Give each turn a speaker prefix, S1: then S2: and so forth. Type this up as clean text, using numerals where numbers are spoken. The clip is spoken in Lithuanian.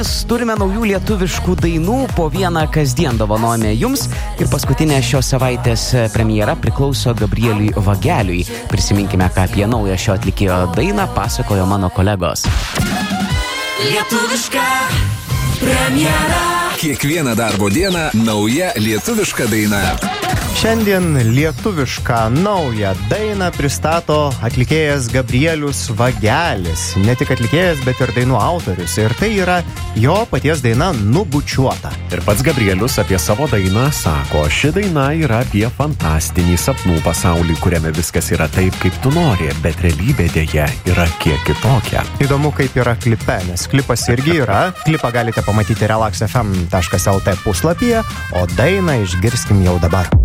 S1: Turime naujų lietuviškų dainų, po vieną kasdien dovanojame jums ir paskutinė šios savaitės premjera priklauso Gabrieliui Vageliui. Prisiminkime, ką apie naują šio atlikėjo dainą pasakojo mano kolegos.
S2: Lietuviška premjera.
S3: Kiekvieną darbo dieną nauja lietuviška daina.
S4: Šiandien lietuvišką naują dainą pristato atlikėjas Gabrielius Vagelis. Ne tik atlikėjas, bet ir dainų autorius. Ir tai yra jo paties daina Nubučiuota.
S5: Ir pats Gabrielius apie savo dainą sako, ši daina yra apie fantastinį sapnų pasaulį, kuriame viskas yra taip, kaip tu nori, bet realybė dėja yra kiek kitokia.
S4: Įdomu, kaip yra klipe, nes klipas irgi yra. Klipą galite pamatyti relaxfm.lt puslapyje, o dainą išgirskim jau dabar.